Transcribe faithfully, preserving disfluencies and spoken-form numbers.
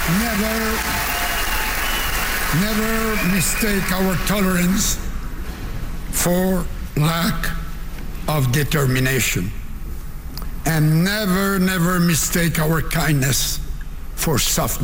Never, never mistake our tolerance for lack of determination. And never, never mistake our kindness for softness.